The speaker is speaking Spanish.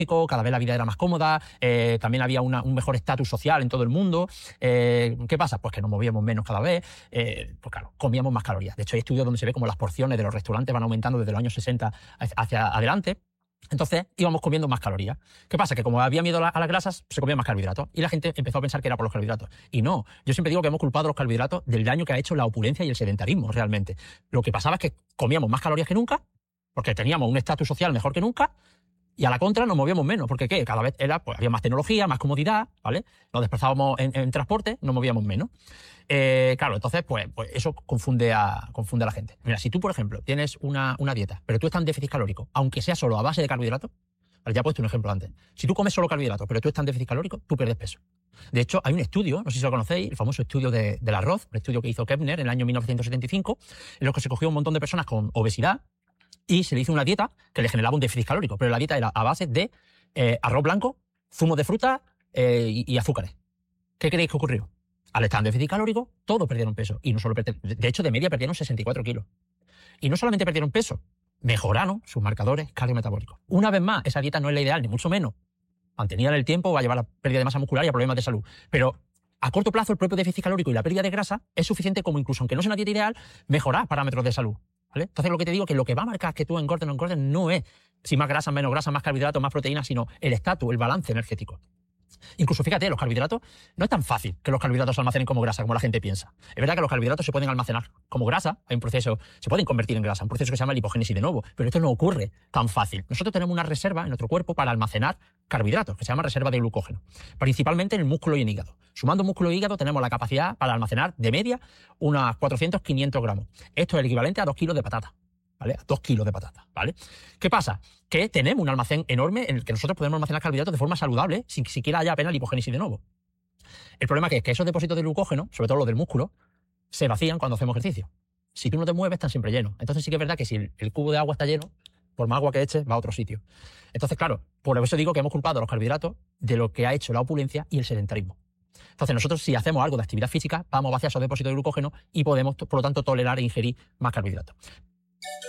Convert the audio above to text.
cada vez la vida era más cómoda, también había un mejor estatus social en todo el mundo. ¿Qué pasa? Pues que nos movíamos menos cada vez, pues claro, comíamos más calorías. De hecho, hay estudios donde se ve como las porciones de los restaurantes van aumentando desde los años 60 hacia adelante. Entonces íbamos comiendo más calorías. ¿Qué pasa? Que como había miedo a las grasas, se comía más carbohidratos. Y la gente empezó a pensar que era por los carbohidratos. Y no, yo siempre digo que hemos culpado a los carbohidratos del daño que ha hecho la opulencia y el sedentarismo realmente. Lo que pasaba es que comíamos más calorías que nunca, porque teníamos un estatus social mejor que nunca, y a la contra nos movíamos menos, porque ¿qué? Cada vez pues, había más tecnología, más comodidad, ¿vale? Nos desplazábamos en transporte, nos movíamos menos. Claro, entonces pues eso confunde a la gente. Mira, si tú, por ejemplo, tienes una dieta, pero tú estás en déficit calórico, aunque sea solo a base de carbohidratos, ya he puesto un ejemplo antes. Si tú comes solo carbohidratos, pero tú estás en déficit calórico, tú pierdes peso. De hecho, hay un estudio, no sé si lo conocéis, el famoso estudio del arroz, el estudio que hizo Kepner en el año 1975, en el que se cogió un montón de personas con obesidad y se le hizo una dieta que le generaba un déficit calórico, pero la dieta era a base de arroz blanco, zumo de fruta y azúcares. ¿Qué creéis que ocurrió? Al estar en déficit calórico, todos perdieron peso. Y no solo de hecho, de media perdieron 64 kilos. Y no solamente perdieron peso, mejoraron sus marcadores cardiometabólicos. Una vez más, esa dieta no es la ideal, ni mucho menos. Mantenida en el tiempo va a llevar a pérdida de masa muscular y a problemas de salud. Pero a corto plazo, el propio déficit calórico y la pérdida de grasa es suficiente como, incluso aunque no sea una dieta ideal, mejorar parámetros de salud, ¿vale? Entonces, lo que te digo es que lo que va a marcar que tú engordes o no engordes no es si más grasa, menos grasa, más carbohidratos, más proteínas, sino el estatus, el balance energético. Incluso, fíjate, los carbohidratos, no es tan fácil que los carbohidratos se almacenen como grasa, como la gente piensa. Es verdad que los carbohidratos se pueden almacenar como grasa, hay un proceso, se pueden convertir en grasa, un proceso que se llama lipogénesis de nuevo, pero esto no ocurre tan fácil. Nosotros tenemos una reserva en nuestro cuerpo para almacenar carbohidratos, que se llama reserva de glucógeno, principalmente en el músculo y en hígado. Sumando músculo e hígado tenemos la capacidad para almacenar, de media, unas 400-500 gramos. Esto es el equivalente a 2 kilos de patata. ¿Vale? 2 kilos de patata, ¿vale? ¿Qué pasa? Que tenemos un almacén enorme en el que nosotros podemos almacenar carbohidratos de forma saludable sin siquiera haya apenas lipogénesis de nuevo. El problema es que esos depósitos de glucógeno, sobre todo los del músculo, se vacían cuando hacemos ejercicio. Si tú no te mueves, están siempre llenos. Entonces sí que es verdad que si el cubo de agua está lleno, por más agua que eches, va a otro sitio. Entonces, claro, por eso digo que hemos culpado a los carbohidratos de lo que ha hecho la opulencia y el sedentarismo. Entonces nosotros, si hacemos algo de actividad física, vamos a vaciar esos depósitos de glucógeno y podemos, por lo tanto, tolerar e ingerir más carbohidratos.